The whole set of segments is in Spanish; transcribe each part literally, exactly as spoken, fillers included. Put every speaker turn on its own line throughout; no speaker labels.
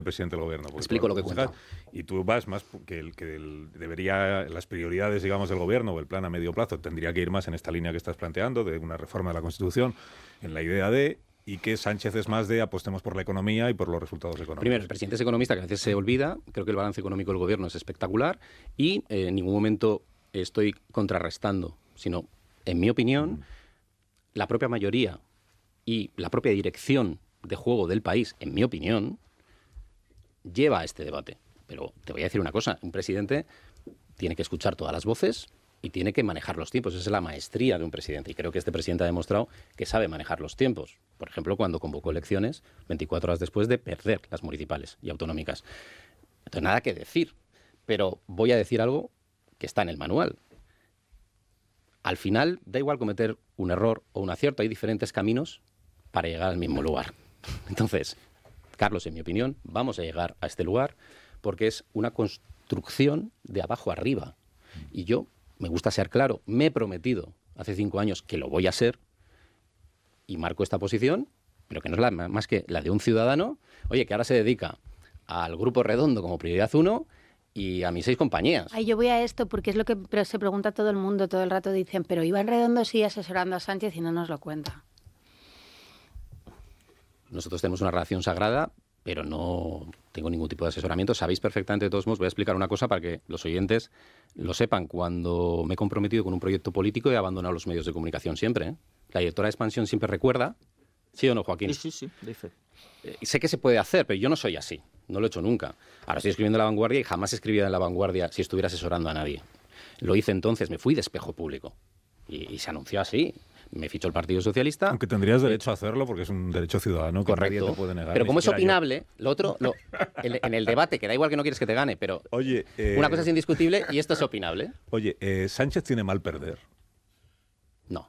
presidente del gobierno.
Explico lo que cuenta.
Y tú vas más que, el, que el, debería, las prioridades, digamos, del gobierno o el plan a medio plazo tendría que ir más en esta línea que estás planteando, de una reforma de la Constitución, en la idea de, y que Sánchez es más de apostemos por la economía y por los resultados económicos.
Primero, el presidente es economista, que a veces se olvida. Creo que el balance económico del gobierno es espectacular y eh, en ningún momento estoy contrarrestando, sino, en mi opinión, mm. la propia mayoría y la propia dirección de juego del país, en mi opinión, lleva a este debate. Pero te voy a decir una cosa, un presidente tiene que escuchar todas las voces y tiene que manejar los tiempos. Esa es la maestría de un presidente y creo que este presidente ha demostrado que sabe manejar los tiempos. Por ejemplo, cuando convocó elecciones veinticuatro horas después de perder las municipales y autonómicas. Entonces, nada que decir, pero voy a decir algo que está en el manual. Al final, da igual cometer un error o un acierto, hay diferentes caminos para llegar al mismo lugar. Entonces, Carlos, en mi opinión, vamos a llegar a este lugar porque es una construcción de abajo arriba. Y yo, me gusta ser claro, me he prometido hace cinco años que lo voy a ser y marco esta posición, pero que no es la, más que la de un ciudadano, oye, que ahora se dedica al Grupo Redondo como prioridad uno y a mis seis compañías.
Ay, yo voy a esto porque es lo que se pregunta todo el mundo, todo el rato dicen, pero Iván Redondo sigue asesorando a Sánchez y no nos lo cuenta.
Nosotros tenemos una relación sagrada, pero no tengo ningún tipo de asesoramiento. Sabéis perfectamente, de todos modos, voy a explicar una cosa para que los oyentes lo sepan. Cuando me he comprometido con un proyecto político he abandonado los medios de comunicación siempre, ¿eh? La directora de Expansión siempre recuerda, ¿sí o no, Joaquín?
Sí, sí, sí, dice.
Eh, sé que se puede hacer, pero yo no soy así, no lo he hecho nunca. Ahora estoy escribiendo en La Vanguardia y jamás escribiría en La Vanguardia si estuviera asesorando a nadie. Lo hice entonces, me fui de espejo público y, y se anunció así. Me fichó el Partido Socialista.
Aunque tendrías derecho a hacerlo porque es un derecho ciudadano que
correcto,
nadie te puede negar.
Pero como es opinable, yo. Lo otro, lo, en, en el debate, que da igual que no quieres que te gane, pero
oye, eh,
una cosa es indiscutible y esto es opinable.
Oye, eh, ¿Sánchez tiene mal perder?
No.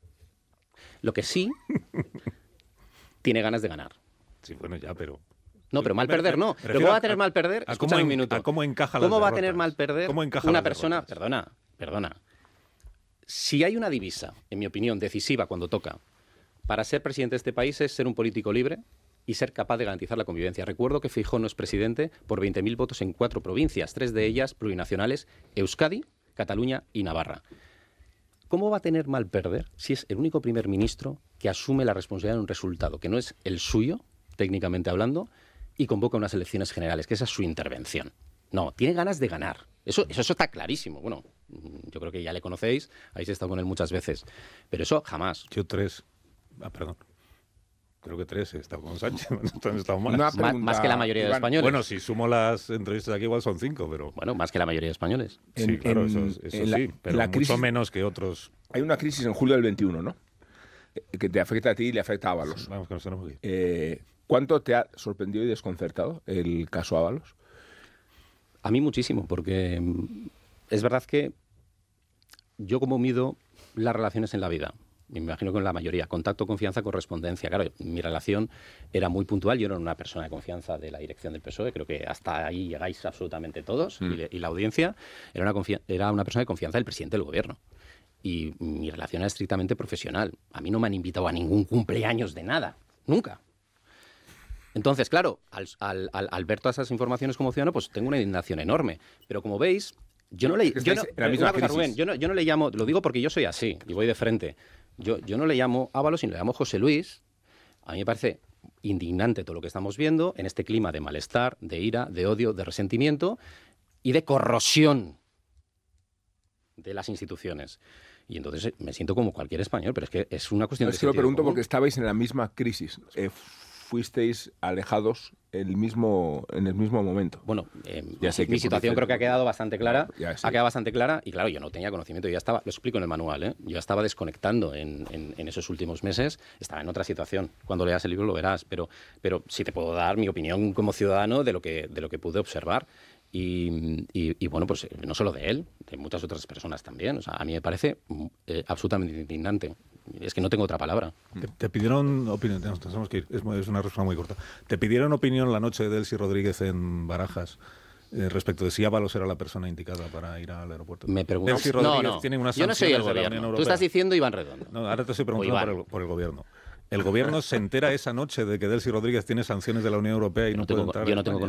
Lo que sí, tiene ganas de ganar.
Sí, bueno, ya, pero...
No, pero mal perder no. Pero ¿cómo va a tener mal perder? Escúchame un minuto.
¿A cómo encaja las
¿Cómo va
derrotas?
a tener mal perder
¿Cómo encaja
una
las
persona?
derrotas?
Perdona, perdona. Si hay una divisa, en mi opinión, decisiva cuando toca para ser presidente de este país es ser un político libre y ser capaz de garantizar la convivencia. Recuerdo que Feijóo no es presidente por veinte mil votos en cuatro provincias, tres de ellas plurinacionales, Euskadi, Cataluña y Navarra. ¿Cómo va a tener mal perder si es el único primer ministro que asume la responsabilidad de un resultado que no es el suyo, técnicamente hablando, y convoca unas elecciones generales, que esa es su intervención? No, tiene ganas de ganar. Eso, eso, eso está clarísimo. Bueno, yo creo que ya le conocéis, habéis estado con él muchas veces. Pero eso jamás.
Yo tres. Ah, perdón. Creo que tres he estado con Sánchez. Entonces estado mal.
Más, más que la mayoría de españoles.
Bueno, si sumo las entrevistas aquí igual son cinco, pero...
Bueno, más que la mayoría de españoles.
Sí,
en,
claro,
en,
eso, eso
la,
sí, pero
la
mucho
crisis,
menos que otros.
Hay una crisis en julio del veintiuno, ¿no? Que te afecta a ti y le afecta a Ábalos.
Vamos, que nos tenemos que ir.
Eh, ¿Cuánto te ha sorprendido y desconcertado el caso Ábalos?
A mí muchísimo, porque es verdad que yo como mido las relaciones en la vida, me imagino que en la mayoría, contacto, confianza, correspondencia. Claro, mi relación era muy puntual, yo era una persona de confianza de la dirección del P S O E, creo que hasta ahí llegáis absolutamente todos, mm. y, y la audiencia, era una, confia- era una persona de confianza del presidente del gobierno. Y mi relación era estrictamente profesional. A mí no me han invitado a ningún cumpleaños de nada, nunca. Entonces, claro, al, al, al, al ver todas esas informaciones como ciudadano, pues tengo una indignación enorme. Pero como veis, yo no le, yo no, una cosa, Rubén, yo no, yo no le llamo, lo digo porque yo soy así y voy de frente. Yo, yo no le llamo Ábalos, sino le llamo José Luis. A mí me parece indignante todo lo que estamos viendo en este clima de malestar, de ira, de odio, de resentimiento y de corrosión de las instituciones. Y entonces me siento como cualquier español, pero es que es una cuestión
no,
de...
Es que lo pregunto
común.
Porque estabais en la misma crisis. Eh, fuisteis alejados el mismo, en el mismo momento.
Bueno, eh,
ya sé
mi situación creo que ha quedado bastante clara.
Ya sé.
Ha quedado bastante clara y claro, yo no tenía conocimiento. Yo ya estaba, lo explico en el manual, ¿eh? Yo ya estaba desconectando en, en, en esos últimos meses. Estaba en otra situación. Cuando leas el libro lo verás. Pero, pero sí te puedo dar mi opinión como ciudadano de lo que, de lo que pude observar. Y, y, y bueno, pues no solo de él, de muchas otras personas también. O sea, a mí me parece eh, absolutamente indignante. Es que no tengo otra palabra.
Te, te pidieron opinión, nos tenemos que ir, es, es una respuesta muy corta. Te pidieron opinión la noche de Delcy Rodríguez en Barajas eh, respecto de si Ábalos era la persona indicada para ir al aeropuerto.
Me pregunto.
Delcy Rodríguez
No, no,
tiene unas
yo no soy el
sanciones de la Unión
gobierno.
Europea.
Tú estás diciendo Iván Redondo.
No, ahora te estoy preguntando por el, por el gobierno. ¿El gobierno se entera esa noche de que Delcy Rodríguez tiene sanciones de la Unión Europea y no,
no
puede
tengo,
entrar?
Yo no tengo